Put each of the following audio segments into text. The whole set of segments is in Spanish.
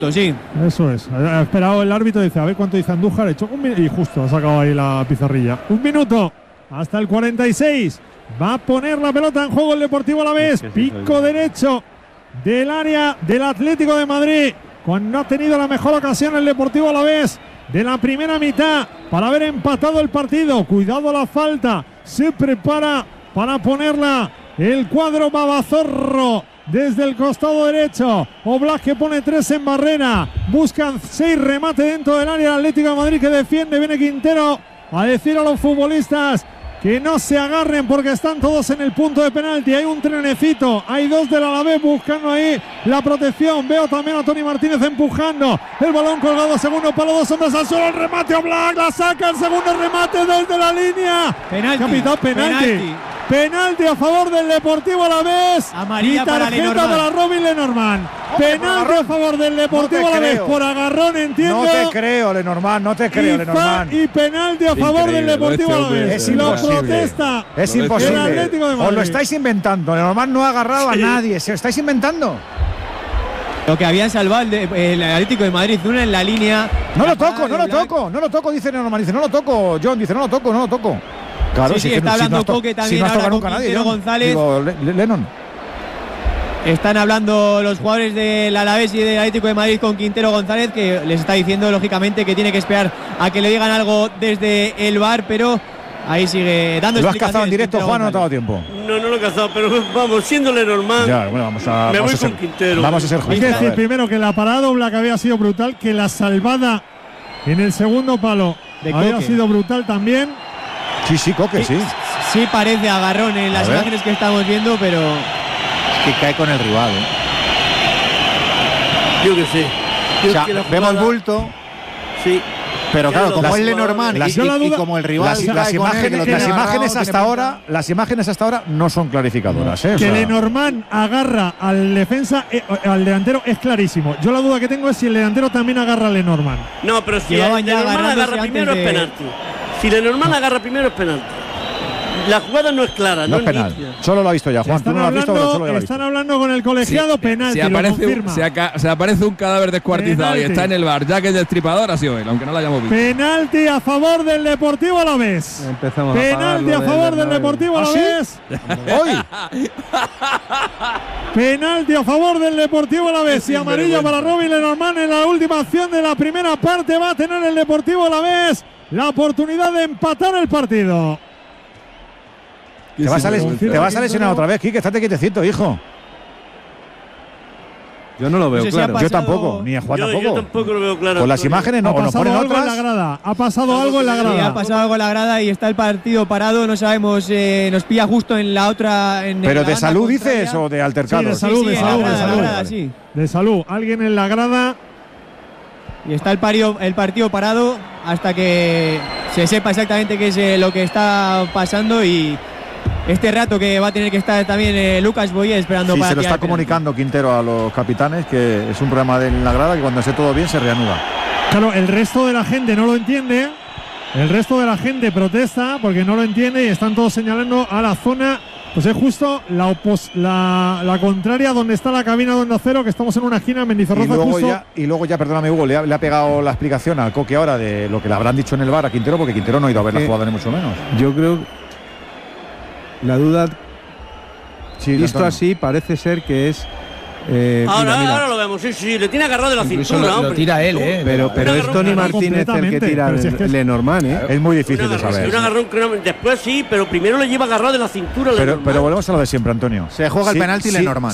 Sí. Eso es. Ha esperado el árbitro, dice, a ver cuánto dice Andújar, ha hecho y justo ha sacado ahí la pizarrilla. 1 minuto hasta el 46. Va a poner la pelota en juego el Deportivo Alavés. Pico derecho del área del Atlético de Madrid. Cuando ha tenido la mejor ocasión el Deportivo Alavés de la primera mitad para haber empatado el partido. Cuidado la falta. Se prepara para ponerla el cuadro Babazorro. Desde el costado derecho, Oblak que pone 3 en barrera, buscan 6 remate dentro del área del Atlético de Madrid que defiende, viene Quintero a decir a los futbolistas que no se agarren porque están todos en el punto de penalti, hay un trenecito, hay 2 del Alavés buscando ahí la protección, veo también a Toni Martínez empujando, el balón colgado, segundo palo, 2 hombres al suelo, el remate Oblak, la saca, el segundo remate desde la línea, capitán, penalti a favor del Deportivo Alavés. Amarilla y tarjeta para Robin Lenormand. Penalti a favor del Deportivo Alavés por agarrón, entiendo. No te creo, Lenormand, no te creo, Lenormand. Y penalti a favor del Deportivo Alavés. Es imposible. Lo protesta. Es imposible. Os lo estáis inventando. Lenormand no ha agarrado a nadie. Se lo estáis inventando. Lo que habían salvado el Atlético de Madrid, una en la línea. No lo toco, dice Lenormand. Dice, no lo toco. John dice, no lo toco. Claro, sí, está hablando Coque también ahora con Quintero González. Digo, Lennon. Están hablando los jugadores del Alavés y del Atlético de Madrid con Quintero González, que les está diciendo lógicamente que tiene que esperar a que le digan algo desde el VAR, pero ahí sigue dando explicaciones. ¿Lo has cazado en directo, Juan, o no te ha dado tiempo? No lo he cazado, pero vamos, siendo Lenormand. Ya, bueno, me voy con Quintero. Vamos a ser justos. Hay que decir primero que la parada Oblak había sido brutal, que la salvada en el segundo palo había sido brutal también. Sí, Coque, sí. Sí parece agarrón en las imágenes que estamos viendo, pero es que cae con el rival. Yo que sé. Vemos bulto. Sí. Pero claro, como es Lenormand y como el rival las imágenes hasta ahora no son clarificadoras. Que Lenormand agarra al defensa, al delantero es clarísimo. Yo la duda que tengo es si el delantero también agarra a Lenormand. No, pero si Lenormand agarra primero es penalti. Si Lenormand agarra primero es penalti. La jugada no es clara, no es penal. Solo lo ha visto ya, Juan. Están hablando con el colegiado, penalti. Se aparece un cadáver descuartizado y está en el bar, ya que el destripador ha sido él, aunque no lo hayamos visto. Penalti a favor del Deportivo Alavés. Penalti a favor del Deportivo Alavés. Penalti a favor del Deportivo Alavés y amarilla para Robin Lenormand en la última acción de la primera parte. Va a tener el Deportivo Alavés la oportunidad de empatar el partido. Te vas a lesionar otra vez, Quique, estate quietecito, hijo. Yo no lo veo claro. Yo tampoco, ni a Juan tampoco. Yo tampoco lo veo claro. Con las imágenes no, nos ponen otras. Ha pasado algo en la grada. Sí, ha pasado algo en la grada y está el partido parado, no sabemos, nos pilla justo en la otra. ¿Pero de salud dices o de altercado? Sí, de salud. Alguien en la grada. Y está el partido parado hasta que se sepa exactamente qué es lo que está pasando y este rato que va a tener que estar también Lucas Boye esperando para se lo está comunicando Quintero a los capitanes que es un problema de la grada que cuando esté todo bien se reanuda. Claro, el resto de la gente no lo entiende, el resto de la gente protesta porque no lo entiende y están todos señalando a la zona, pues es justo la contraria donde está la cabina de Onda Cero, que estamos en una esquina en Mendizorroza. Y luego ya, perdóname Hugo, le ha pegado la explicación al Coque ahora de lo que le habrán dicho en el VAR a Quintero, porque Quintero no ha ido a ver la jugada ni mucho menos. Yo creo la duda, visto Antonio. así, parece ser que es. Ahora lo vemos, sí, le tiene agarrado de la cintura. Lo tira él, Pero es Toni Martínez el que tira Lenormand, Es muy difícil de saber. Un agarrón, después sí, pero primero le lleva agarrado de la cintura. Pero volvemos a lo de siempre, Antonio. Se juega el penalti Lenormand.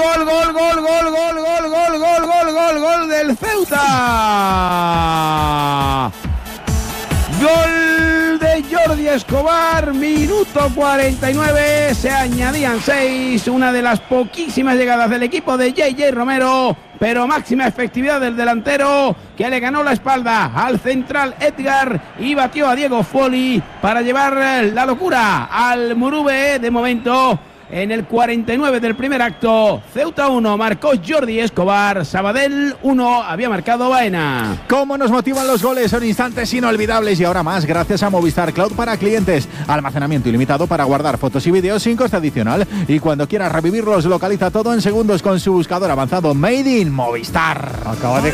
Gol del Ceuta. Gol de Jordi Escobar, minuto 49, se añadían 6, una de las poquísimas llegadas del equipo de JJ Romero, pero máxima efectividad del delantero que le ganó la espalda al central Edgar y batió a Diego Foli para llevar la locura al Murube. De momento, en el 49 del primer acto, Ceuta 1, marcó Jordi Escobar, Sabadell 1, había marcado Baena. ¿Cómo nos motivan los goles? Son instantes inolvidables y ahora más gracias a Movistar Cloud para clientes. Almacenamiento ilimitado para guardar fotos y vídeos sin coste adicional. Y cuando quieras revivirlos, localiza todo en segundos con su buscador avanzado Made in Movistar. Acaba de